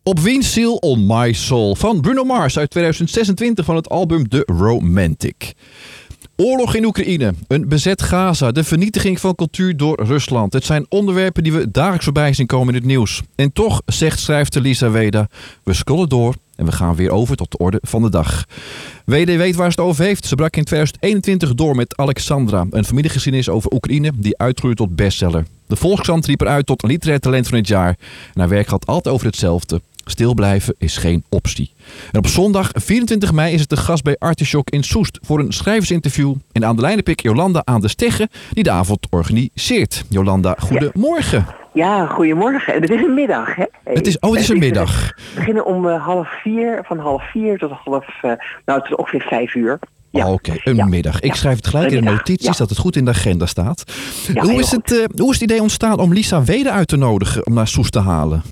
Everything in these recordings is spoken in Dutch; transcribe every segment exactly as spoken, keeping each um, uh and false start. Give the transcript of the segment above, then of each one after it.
Op Wiens Seal on My Soul van Bruno Mars uit tweeduizend zesentwintig van het album The Romantic. Oorlog in Oekraïne, een bezet Gaza, de vernietiging van cultuur door Rusland. Het zijn onderwerpen die we dagelijks voorbij zien komen in het nieuws. En toch, zegt schrijfster Lisa Weda, we scrollen door en we gaan weer over tot de orde van de dag. Weda weet waar ze het over heeft. Ze brak in tweeduizend eenentwintig door met Alexandra, een familiegeschiedenis over Oekraïne die uitgroeide tot bestseller. De Volkskrant riep eruit tot literair talent van het jaar. En haar werk gaat altijd over hetzelfde. Stil blijven is geen optie. En op zondag vierentwintig mei is het de gast bij Artichok in Soest voor een schrijversinterview. En aan de lijn heb ik Jolanda aan de Stegge die de avond organiseert. Jolanda, goedemorgen. Ja, goedemorgen. Het is een middag, hè? Het is, oh, het is een middag. We beginnen om uh, half vier, van half vier tot half, uh, nou, tot ongeveer vijf uur. Ja. Oh, Oké, okay. een ja. middag. Ik ja. schrijf het gelijk een in de notities, ja. dat het goed in de agenda staat. Ja, hoe, is het, uh, hoe is het idee ontstaan om Lisa Weda uit te nodigen om naar Soest te halen?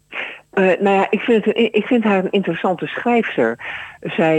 Uh, nou ja, ik vind, het, ik vind haar een interessante schrijfster. Zij,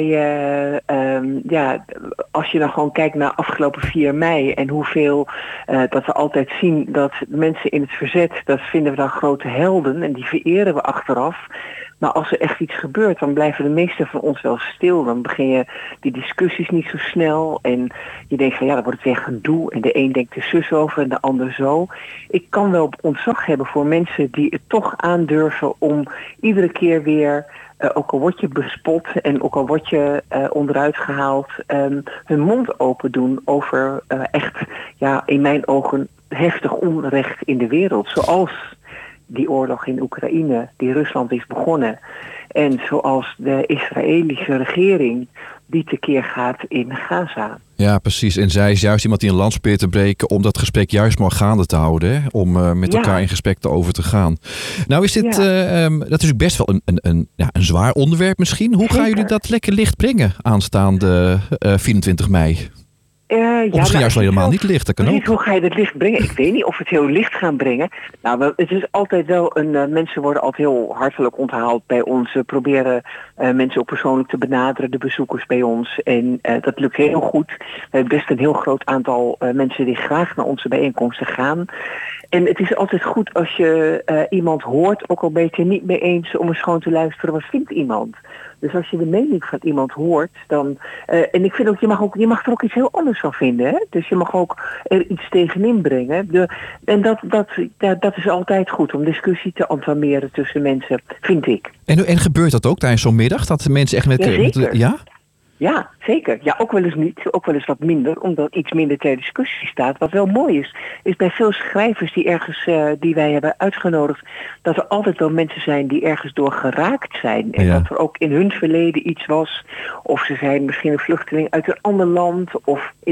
uh, um, ja, als je dan gewoon kijkt naar afgelopen vier mei en hoeveel, uh, dat we altijd zien dat mensen in het verzet, dat vinden we dan grote helden en die vereren we achteraf. Maar als er echt iets gebeurt, dan blijven de meesten van ons wel stil. Dan begin je die discussies niet zo snel. En je denkt van ja, dan wordt het weer gedoe. En de een denkt er zus over en de ander zo. Ik kan wel ontzag hebben voor mensen die het toch aandurven om iedere keer weer, uh, ook al word je bespot en ook al word je uh, onderuit gehaald, um, hun mond open doen over uh, echt, ja, in mijn ogen heftig onrecht in de wereld. Zoals die oorlog in Oekraïne, die Rusland is begonnen. En zoals de Israëlische regering die tekeer gaat in Gaza. Ja, precies. En zij is juist iemand die een lans probeert te breken om dat gesprek juist maar gaande te houden. Hè? Om uh, met ja. elkaar in gesprek te over te gaan. Nou is dit, ja. uh, um, dat is best wel een, een, een, ja, een zwaar onderwerp misschien. Hoe Zeker. gaan jullie dat lekker licht brengen aanstaande uh, vierentwintig mei? Uh, ja, of misschien juist wel helemaal niet licht, dat kan ook. Hoe ga je dat licht brengen? Ik weet niet of we het heel licht gaan brengen. Nou, het is altijd wel een. Uh, mensen worden altijd heel hartelijk onthaald bij ons. We proberen uh, mensen ook persoonlijk te benaderen, de bezoekers bij ons. En uh, dat lukt heel goed. We hebben best een heel groot aantal uh, mensen die graag naar onze bijeenkomsten gaan. En het is altijd goed als je uh, iemand hoort, ook al ben je het er niet mee eens, om eens gewoon te luisteren, wat vindt iemand? Dus als je de mening van iemand hoort, dan... Uh, en ik vind ook, je mag ook, je mag er ook iets heel anders van vinden, hè? Dus je mag ook er iets tegenin brengen. De, en dat, dat, ja, dat is altijd goed, om discussie te entameren tussen mensen, vind ik. En, en gebeurt dat ook tijdens zo'n middag? Dat de mensen echt met... Ja, zeker. Met, ja? Ja, zeker. Ja, ook wel eens niet. Ook wel eens wat minder, omdat iets minder ter discussie staat. Wat wel mooi is, is bij veel schrijvers die ergens, uh, die wij hebben uitgenodigd, dat er altijd wel mensen zijn die ergens door geraakt zijn. En ja. dat er ook in hun verleden iets was. Of ze zijn misschien een vluchteling uit een ander land. Of in